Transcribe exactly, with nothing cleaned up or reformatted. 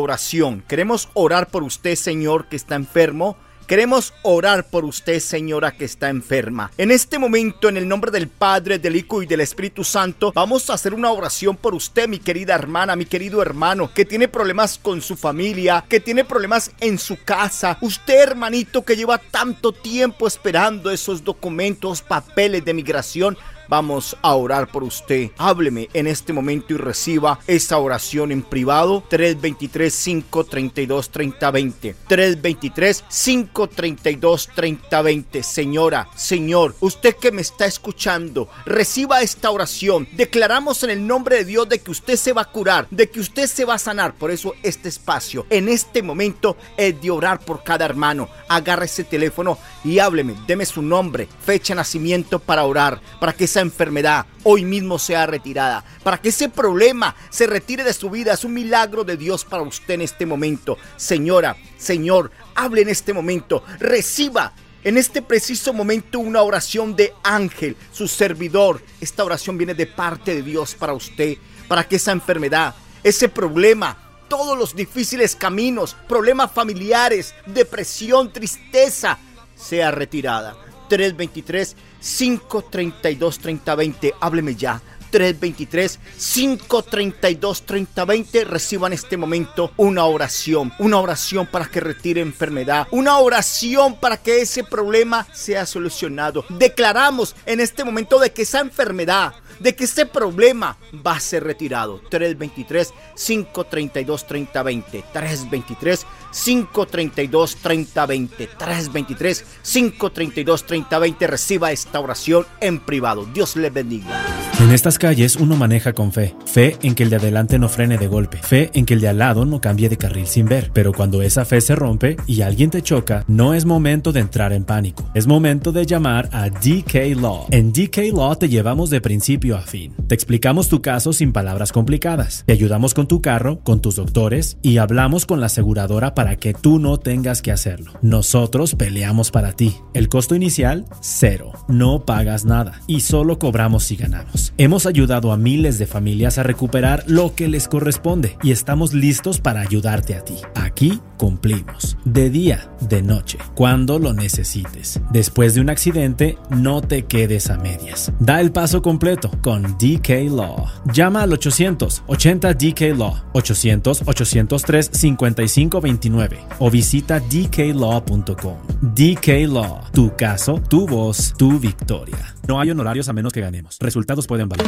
oración. Queremos orar por usted, Señor, que está enfermo. Queremos orar por usted, señora, que está enferma. En este momento, en el nombre del Padre, del Hijo y del Espíritu Santo, vamos a hacer una oración por usted, mi querida hermana, mi querido hermano, que tiene problemas con su familia, que tiene problemas en su casa. Usted, hermanito, que lleva tanto tiempo esperando esos documentos, papeles de migración. Vamos a orar por usted. Hábleme en este momento y reciba esa oración en privado. tres dos tres, cinco tres dos, tres cero dos cero. tres dos tres, cinco tres dos, tres cero dos cero. Señora, Señor, usted que me está escuchando, reciba esta oración. Declaramos en el nombre de Dios de que usted se va a curar, de que usted se va a sanar. Por eso este espacio en este momento es de orar por cada hermano. Agarre ese teléfono y hábleme. Deme su nombre, fecha de nacimiento para orar, para que esa enfermedad hoy mismo sea retirada, para que ese problema se retire de su vida. Es un milagro de Dios para usted en este momento. Señora, Señor, hable en este momento, reciba en este preciso momento una oración de Ángel, su servidor. Esta oración viene de parte de Dios para usted, para que esa enfermedad, ese problema, todos los difíciles caminos, problemas familiares, depresión, tristeza, sea retirada. tres dos tres, cinco tres dos, tres cero dos cero. Hábleme ya. tres dos tres, cinco tres dos, tres cero dos cero. Reciban en este momento una oración. Una oración para que retire enfermedad. Una oración para que ese problema sea solucionado. Declaramos en este momento de que esa enfermedad, de que ese problema va a ser retirado. tres dos tres, cinco tres dos, tres cero dos cero. tres dos tres, cinco tres dos, tres cero dos cero. tres dos tres, cinco tres dos, tres cero dos cero. Reciba esta oración en privado. Dios les bendiga. En estas calles uno maneja con fe. Fe en que el de adelante no frene de golpe. Fe en que el de al lado no cambie de carril sin ver. Pero cuando esa fe se rompe y alguien te choca, no es momento de entrar en pánico. Es momento de llamar a D K Law. En D K Law te llevamos de principio a fin. Te explicamos tu caso sin palabras complicadas. Te ayudamos con tu carro, con tus doctores y hablamos con la aseguradora para que tú no tengas que hacerlo. Nosotros peleamos para ti. El costo inicial, cero. No pagas nada y solo cobramos si ganamos. Hemos ayudado a miles de familias a recuperar lo que les corresponde y estamos listos para ayudarte a ti. Aquí cumplimos. De día, de noche, cuando lo necesites. Después de un accidente, no te quedes a medias. Da el paso completo con D K Law. Llama al ochocientos ochenta D K Law, ochocientos, ochocientos tres, cincuenta y cinco veintinueve o visita d k law punto com. D K Law. Tu caso, tu voz, tu victoria. No hay honorarios a menos que ganemos. Resultados pueden variar.